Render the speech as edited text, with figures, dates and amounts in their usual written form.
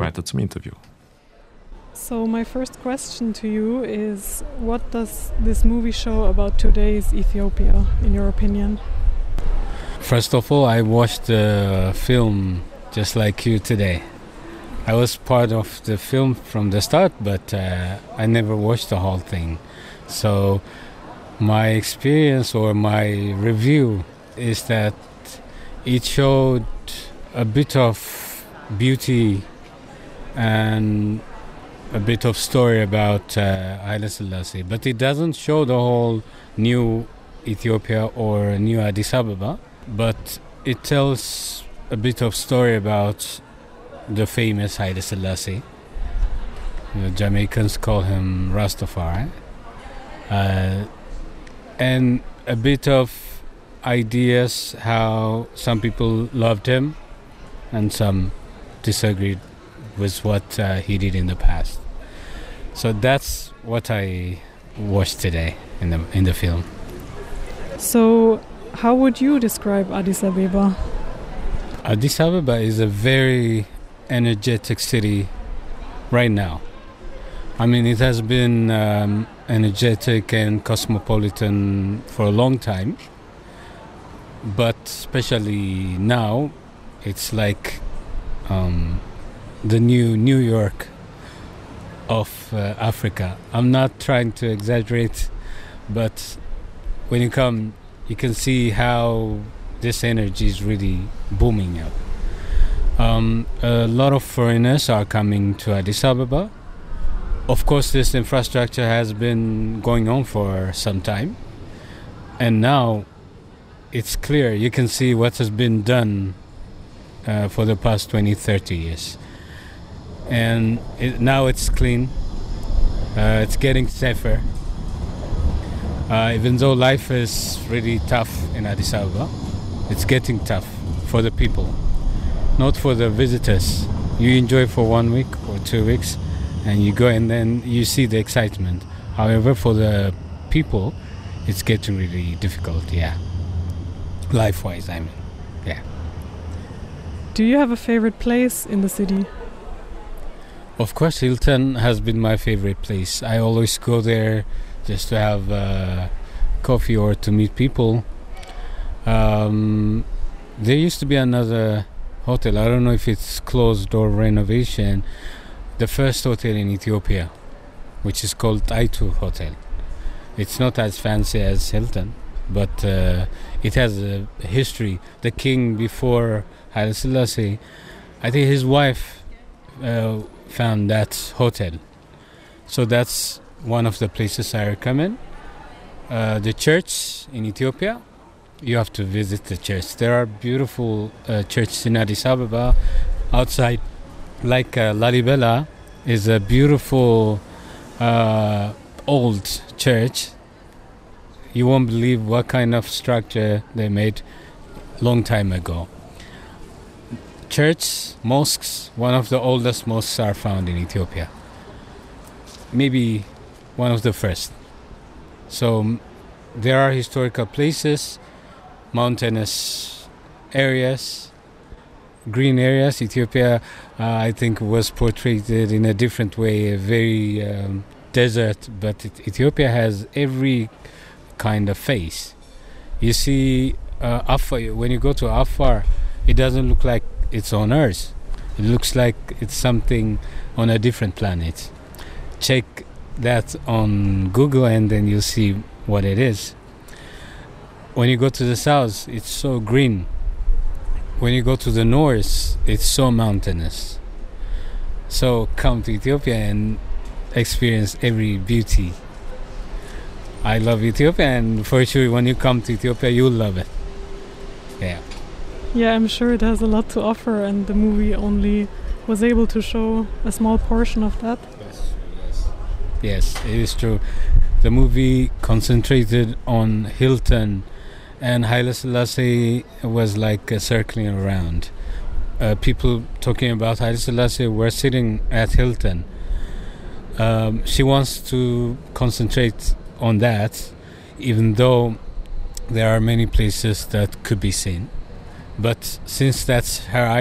weiter zum Interview. So my first question to you is, what does this movie show about today's Ethiopia, in your opinion? First of all, I watched the film just like you today. I was part of the film from the start, but I never watched the whole thing. So my experience or my review is that it showed a bit of beauty and a bit of story about Haile Selassie, but it doesn't show the whole new Ethiopia or new Addis Ababa, but it tells a bit of story about the famous Haile Selassie. The Jamaicans call him Rastafari. And a bit of ideas how some people loved him and some disagreed with what he did in the past. So that's what I watched today in the film. So how would you describe Addis Ababa? Addis Ababa is a very energetic city right now. I mean, it has been energetic and cosmopolitan for a long time, but especially now, it's like the new New York of Africa. I'm not trying to exaggerate, but when you come, you can see how this energy is really booming up. A lot of foreigners are coming to Addis Ababa. Of course, this infrastructure has been going on for some time, and now it's clear. You can see what has been done for the past 20-30 years. And now it's clean, it's getting safer. Even though life is really tough in Addis Ababa, it's getting tough for the people, not for the visitors. You enjoy for 1 week or 2 weeks, and you go and then you see the excitement. However, for the people, it's getting really difficult, yeah. Life-wise, I mean, yeah. Do you have a favorite place in the city? Of course, Hilton has been my favorite place. I always go there just to have coffee or to meet people. There used to be another hotel. I don't know if it's closed or renovation. The first hotel in Ethiopia, which is called Taitu Hotel. It's not as fancy as Hilton, but it has a history. The king before Haile Selassie, I think his wife found that hotel. So that's one of the places I recommend. The church in Ethiopia, you have to visit the church. There are beautiful churches in Addis Ababa. Outside, like Lalibela, is a beautiful old church. You won't believe what kind of structure they made long time ago. Church, mosques, one of the oldest mosques are found in Ethiopia. Maybe one of the first. So there are historical places, mountainous areas, green areas. Ethiopia, I think, was portrayed in a different way, a very desert, but Ethiopia has every kind of face. You see, Afar, when you go to Afar, it doesn't look like it's on Earth. It looks like it's something on a different planet. Check that on Google and then you'll see what it is. When you go to the south, it's so green. When you go to the north, it's so mountainous. So come to Ethiopia and experience every beauty. I love Ethiopia, and for sure when you come to Ethiopia, you'll love it. Yeah. Yeah, I'm sure it has a lot to offer, and the movie only was able to show a small portion of that. Yes, it is true. The movie concentrated on Hilton, and Haile Selassie was like circling around. People talking about Haile Selassie were sitting at Hilton. She wants to concentrate on that, even though there are many places that could be seen. But since that's her